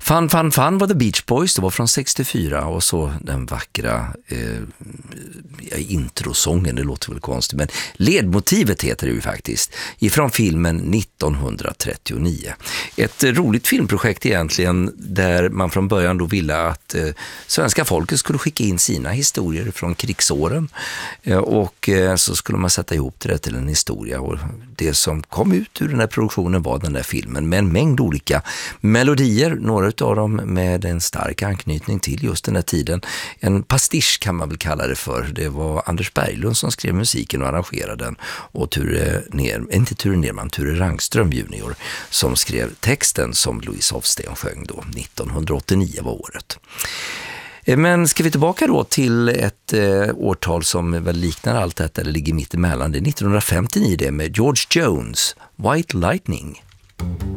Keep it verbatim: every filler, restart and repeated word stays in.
Fun, fun, fun var The Beach Boys, det var från sextiofyra, och så den vackra eh, introsången, det låter väl konstigt, men ledmotivet heter det ju faktiskt, ifrån filmen nittonhundratrettionio. Ett eh, roligt filmprojekt egentligen, där man från början då ville att eh, svenska folket skulle skicka in sina historier från krigsåren, eh, och eh, så skulle man sätta ihop det till en historia, och det som kom ut ur den här produktionen var den där filmen med en mängd olika melodier, några av dem med en stark anknytning till just den här tiden. En pastisch kan man väl kalla det för. Det var Anders Berglund som skrev musiken och arrangerade den, och Ture Ner, inte Ture Nerman, Ture Rangström junior som skrev texten som Louise Hofsten sjöng då. nittonhundraåttionio var året. Men ska vi tillbaka då till ett eh, årtal som väl liknar allt detta, eller ligger mitt emellan. Det är nittonhundrafemtionio, det med George Jones, White Lightning.